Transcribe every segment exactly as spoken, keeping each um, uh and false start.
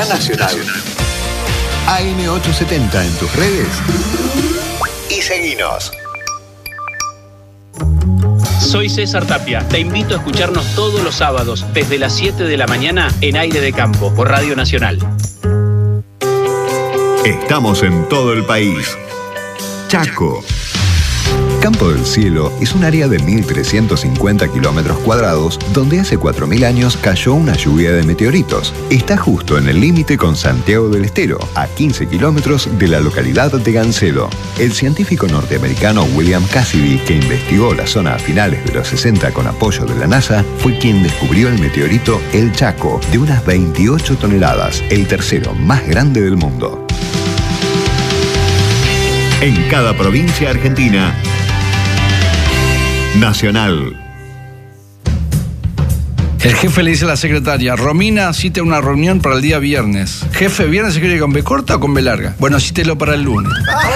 Publicidad Nacional. A M ochocientos setenta en tus redes y seguinos. Soy César Tapia. Te invito a escucharnos todos los sábados desde las siete de la mañana en Aire de Campo por Radio Nacional. Estamos en todo el país. Chaco. Campo del Cielo es un área de mil trescientos cincuenta kilómetros cuadrados donde hace cuatro mil años cayó una lluvia de meteoritos. Está justo en el límite con Santiago del Estero, a quince kilómetros de la localidad de Gancedo. El científico norteamericano William Cassidy, que investigó la zona a finales de los sesenta con apoyo de la NASA, fue quien descubrió el meteorito El Chaco, de unas veintiocho toneladas, el tercero más grande del mundo. En cada provincia argentina, Nacional. El jefe le dice a la secretaria: Romina, cite una reunión para el día viernes. Jefe, ¿viernes se quiere con B corta o con B larga? Bueno, cítelo para el lunes.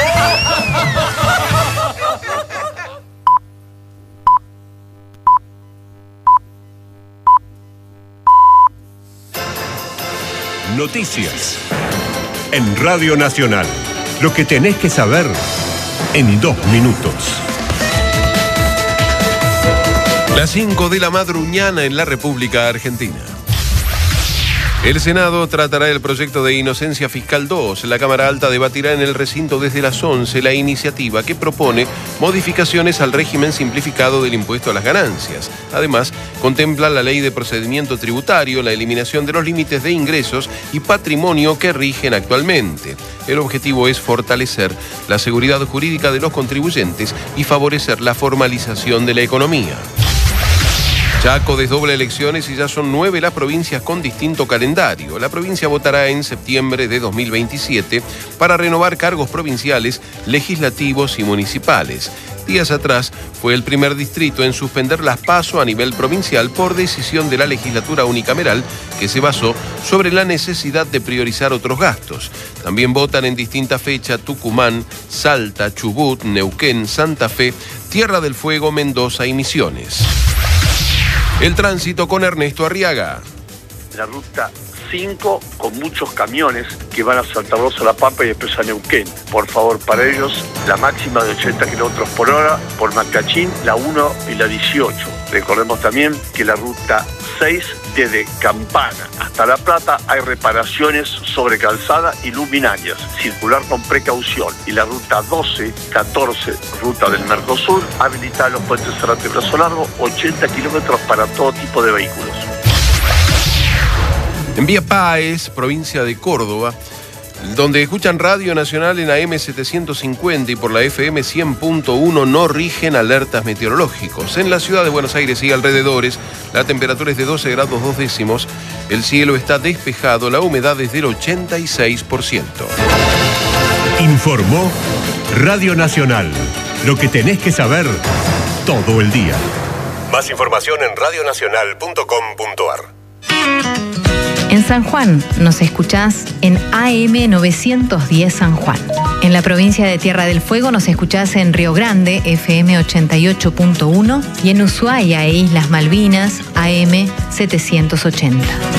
Noticias en Radio Nacional. Lo que tenés que saber en dos minutos. Las cinco de la madruñana en la República Argentina. El Senado tratará el proyecto de Inocencia Fiscal dos. La Cámara Alta debatirá en el recinto desde las once la iniciativa que propone modificaciones al régimen simplificado del impuesto a las ganancias. Además, contempla la ley de procedimiento tributario, la eliminación de los límites de ingresos y patrimonio que rigen actualmente. El objetivo es fortalecer la seguridad jurídica de los contribuyentes y favorecer la formalización de la economía. Chaco desdobla elecciones y ya son nueve las provincias con distinto calendario. La provincia votará en septiembre de dos mil veintisiete para renovar cargos provinciales, legislativos y municipales. Días atrás fue el primer distrito en suspender las PASO a nivel provincial por decisión de la legislatura unicameral, que se basó sobre la necesidad de priorizar otros gastos. También votan en distinta fecha Tucumán, Salta, Chubut, Neuquén, Santa Fe, Tierra del Fuego, Mendoza y Misiones. El tránsito con Ernesto Arriaga. La ruta cinco con muchos camiones que van a Santa Rosa, La Pampa y después a Neuquén. Por favor, para ellos, la máxima de ochenta kilómetros por hora por Macachín, la uno y la dieciocho. Recordemos también que la ruta seis, desde Campana hasta La Plata, hay reparaciones sobre calzada y luminarias. Circular con precaución. Y la ruta doce, catorce, ruta del Mercosur, habilitada los puentes Cerrate y Brazo Largo, ochenta kilómetros para todo tipo de vehículos. En Vía Páez, provincia de Córdoba, donde escuchan Radio Nacional en A M setecientos cincuenta y por la F M cien punto uno, no rigen alertas meteorológicos. En la ciudad de Buenos Aires y alrededores, la temperatura es de doce grados dos décimos, el cielo está despejado, la humedad es del ochenta y seis por ciento. Informó Radio Nacional. Lo que tenés que saber todo el día. Más información en radio nacional punto com punto a r. En San Juan nos escuchás en A M novecientos diez San Juan. En la provincia de Tierra del Fuego nos escuchás en Río Grande, F M ochenta y ocho punto uno, y en Ushuaia e Islas Malvinas, A M setecientos ochenta.